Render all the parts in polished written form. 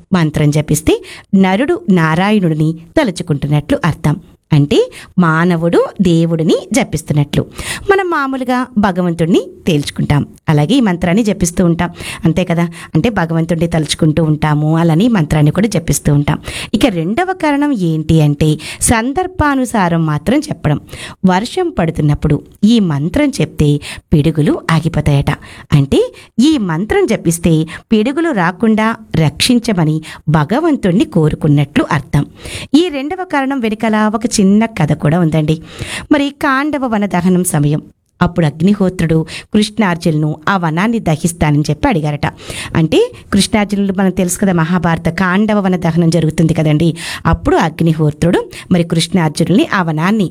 మంత్రం జపిస్తే నరుడు నారాయణుడిని తలుచుకుంటున్నట్లు అర్థం. అంటే మానవుడు దేవుడిని జపిస్తున్నట్లు. మనం మామూలుగా భగవంతుడిని తేల్చుకుంటాం, అలాగే ఈ మంత్రాన్ని జపిస్తూ ఉంటాం, అంతే కదా. అంటే భగవంతుడిని తలుచుకుంటూ ఉంటాము, అలానే ఈ మంత్రాన్ని కూడా జపిస్తూ ఉంటాం. ఇక రెండవ కారణం ఏంటి అంటే సందర్భానుసారం మాత్రం చెప్పడం. వర్షం పడుతున్నప్పుడు ఈ మంత్రం చెప్తే పిడుగులు ఆగిపోతాయట. అంటే ఈ మంత్రం జపిస్తే పిడుగులు రాకుండా రక్షించమని భగవంతుణ్ణి కోరుకున్నట్లు అర్థం. ఈ రెండవ కారణం వెనుకల ఒక చిన్న కథ కూడా ఉందండి. మరి కాండవ వన దహనం సమయం, అప్పుడు అగ్నిహోత్రుడు కృష్ణార్జునులను ఆ వనాన్ని దహిస్తానని చెప్పి అడిగారట. అంటే కృష్ణార్జునులు మనకు తెలుసు కదా, మహాభారత కాండవ వన దహనం జరుగుతుంది కదండి. అప్పుడు అగ్నిహోత్రుడు మరి కృష్ణార్జునుల్ని ఆ వనాన్ని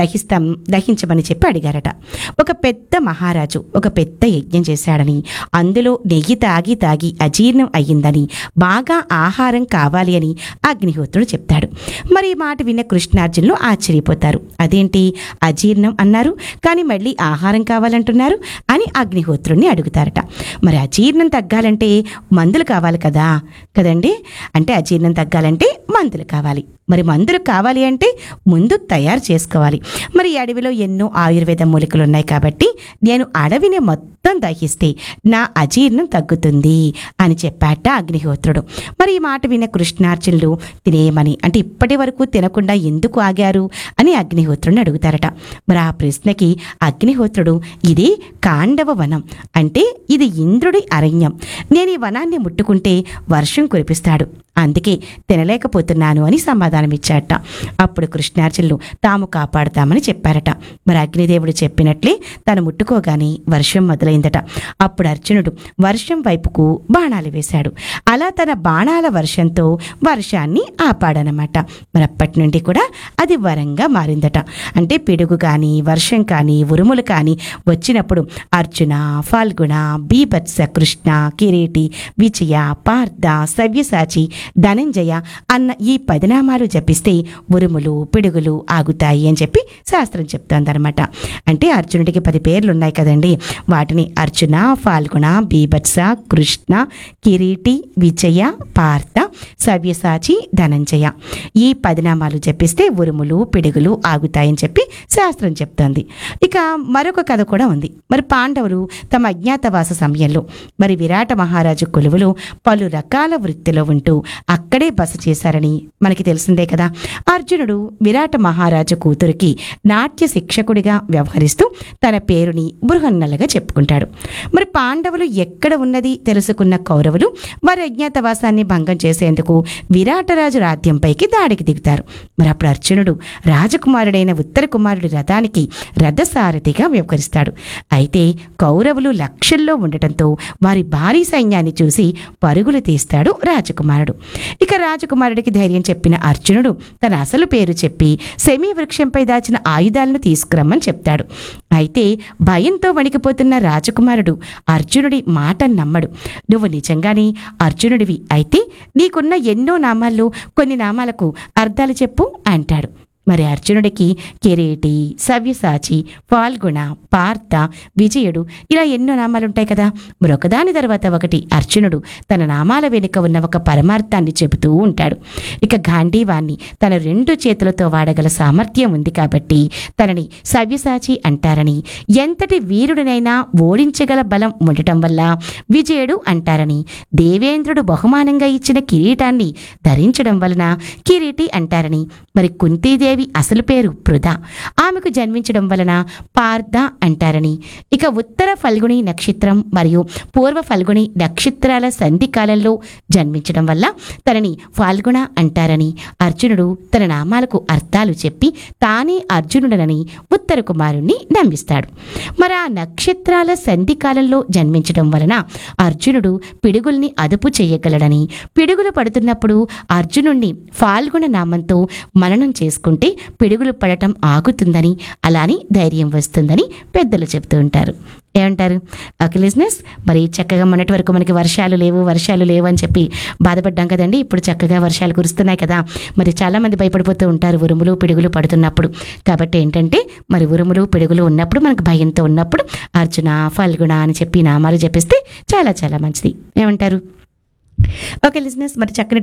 దహించమని చెప్పి అడిగారట. ఒక పెద్ద మహారాజు ఒక పెద్ద యజ్ఞం చేశాడని, అందులో నెయ్యి తాగి తాగి అజీర్ణం అయ్యిందని, బాగా ఆహారం కావాలి అని అగ్నిహోత్రుడు చెప్తాడు. మరి ఈ మాట విన్న కృష్ణార్జునులు ఆశ్చర్యపోతారు. అదేంటి అజీర్ణం అన్నారు, కానీ మళ్ళీ ఆహారం కావాలంటున్నారు అని అగ్నిహోత్రుడిని అడుగుతారట. మరి అజీర్ణం తగ్గాలంటే మందులు కావాలి కదండి. అంటే అజీర్ణం తగ్గాలంటే మందులు కావాలి. మరి మందులు కావాలి అంటే ముందు తయారు చేసుకోవాలి. మరి ఈ అడవిలో ఎన్నో ఆయుర్వేద మూలికలు ఉన్నాయి కాబట్టి నేను అడవిని మొత్తం దహిస్తే నా అజీర్ణం తగ్గుతుంది అని చెప్పాట అగ్నిహోత్రుడు. మరి ఈ మాట విన్న కృష్ణార్జునులు తినేయమని, అంటే ఇప్పటి వరకు తినకుండా ఎందుకు ఆగారు అని అగ్నిహోత్రుడిని అడుగుతారట. మరి ఆ ప్రశ్నకి అగ్నిహోత్రుడు, ఇది కాండవ వనం, అంటే ఇది ఇంద్రుడి అరణ్యం, నేను ఈ వనాన్ని ముట్టుకుంటే వర్షం కురిపిస్తాడు, అందుకే తినలేకపోతున్నాను అని సమాధానమిచ్చాట. అప్పుడు కృష్ణార్జునులు తాము కాపాడుతామని చెప్పారట. మరి అగ్నిదేవుడు చెప్పినట్లే తను ముట్టుకోగానే వర్షం మొదలైందట. అప్పుడు అర్జునుడు వర్షం వైపుకు బాణాలు వేశాడు. అలా తన బాణాల వర్షంతో వర్షాన్ని ఆపాడనమాట. మరి అప్పటి నుండి కూడా అది వరంగా మారిందట. అంటే పిడుగు కానీ వర్షం కానీ ఉరుములు కానీ వచ్చినప్పుడు అర్జున, ఫాల్గుణ, బీభత్స, కృష్ణ, కిరీటి, విజయ, పార్థ, సవ్యసాచి, ధనంజయ అన్న ఈ 10 నామాలు జపిస్తే ఉరుములు పిడుగులు ఆగుతాయి అని చెప్పి శాస్త్రం చెప్తోందనమాట. అంటే అర్జునుడికి 10 పేర్లు ఉన్నాయి కదండి. వాటిని అర్జున, ఫాల్గుణ, బీభత్స, కృష్ణ, కిరీటి, విజయ, పార్థ, సవ్యసాచి, ధనంజయ ఈ 10 నామాలు జపిస్తే ఉరుములు పిడుగులు ఆగుతాయని చెప్పి శాస్త్రం చెప్తోంది. ఇక మరొక కథ కూడా ఉంది. మరి పాండవులు తమ అజ్ఞాతవాస సమయంలో మరి విరాట మహారాజు కొలువులో పలు రకాల వృత్తిలో ఉంటూ అక్కడే బస చేశారని మనకి తెలిసిందే కదా. అర్జునుడు విరాట మహారాజు కూతురికి నాట్య శిక్షకుడిగా వ్యవహరిస్తూ తన పేరుని బృహన్నలుగా చెప్పుకుంటాడు. మరి పాండవులు ఎక్కడ ఉన్నది తెలుసుకున్న కౌరవులు వారి అజ్ఞాతవాసాన్ని భంగం చేసేందుకు విరాటరాజు రాజ్యంపైకి దాడికి దిగుతారు. మరి అప్పుడు అర్జునుడు రాజకుమారుడైన ఉత్తర కుమారుడి రథానికి రథసారథిగా వ్యవహరిస్తాడు. అయితే కౌరవులు లక్షల్లో ఉండటంతో వారి భారీ సైన్యాన్ని చూసి పరుగులు తీస్తాడు రాజకుమారుడు. ఇక రాజకుమారుడికి ధైర్యం చెప్పిన అర్జునుడు తన అసలు పేరు చెప్పి శమీ వృక్షంపై దాచిన ఆయుధాలను తీసుకురమ్మని చెప్తాడు. అయితే భయంతో వణికిపోతున్న రాజకుమారుడు అర్జునుడి మాట నమ్మడు. నువ్వు నిజంగానే అర్జునుడివి అయితే నీకున్న ఎన్నో నామాల్లో కొన్ని నామాలకు అర్థాలు చెప్పు అంటాడు. మరి అర్జునుడికి కిరీటి, సవ్యసాచి, ఫాల్గుణ, పార్థ, విజయుడు ఇలా ఎన్నో నామాలు ఉంటాయి కదా. మరొకదాని తర్వాత ఒకటి అర్జునుడు తన నామాల వెనుక ఉన్న ఒక పరమార్థాన్ని చెబుతూ ఉంటాడు. ఇక గాంధీవాన్ని తన 2 చేతులతో వాడగల సామర్థ్యం ఉంది కాబట్టి తనని సవ్యసాచి అంటారని, ఎంతటి వీరుడినైనా ఓడించగల బలం ఉండటం వల్ల విజయుడు అంటారని, దేవేంద్రుడు బహుమానంగా ఇచ్చిన కిరీటాన్ని ధరించడం వలన కిరీటి అంటారని, మరి కుంతీదేవి అసలు పేరు పృథ, ఆమెకు జన్మించడం వలన పార్థ అంటారని, ఇక ఉత్తర ఫల్గుణి నక్షత్రం మరియు పూర్వ ఫల్గుణి నక్షత్రాల సంధి కాలంలో జన్మించడం వల్ల తనని ఫాల్గుణ అంటారని అర్జునుడు తన నామాలకు అర్థాలు చెప్పి తానే అర్జునుడనని ఉత్తర కుమారుణ్ణి నమ్మిస్తాడు. మరి ఆ నక్షత్రాల సంధి కాలంలో జన్మించడం వలన అర్జునుడు పిడుగుల్ని అదుపు చేయగలడని, పిడుగులు పడుతున్నప్పుడు అర్జునుణ్ణి ఫాల్గుణ నామంతో మననం చేసుకుంటే పిడుగులు పడటం ఆగుతుందని, అలాని ధైర్యం వస్తుందని పెద్దలు చెప్తూ ఉంటారు. ఏమంటారు? ఓకే లిజనర్స్, మరి చక్కగా మొన్నటి వరకు మనకి వర్షాలు లేవు అని చెప్పి బాధపడ్డాం కదండి. ఇప్పుడు చక్కగా వర్షాలు కురుస్తున్నాయి కదా. మరి చాలామంది భయపడిపోతూ ఉంటారు ఉరుములు పిడుగులు పడుతున్నప్పుడు. కాబట్టి ఏంటంటే మరి ఉరుములు పిడుగులు ఉన్నప్పుడు మనకు భయంతో ఉన్నప్పుడు అర్జున, ఫల్గుణ అని చెప్పి నామాలు జపిస్తే చాలా చాలా మంచిది. ఏమంటారు? ఓకే లిజనర్స్, మరి చక్కని